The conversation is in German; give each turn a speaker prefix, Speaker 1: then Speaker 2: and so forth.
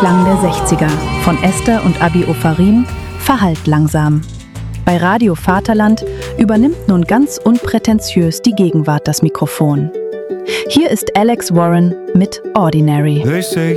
Speaker 1: Klang der 60er von Esther und Abi Ofarim verhallt langsam. Bei Radio Vaterland übernimmt nun ganz unprätentiös die Gegenwart das Mikrofon. Hier ist Alex Warren mit Ordinary.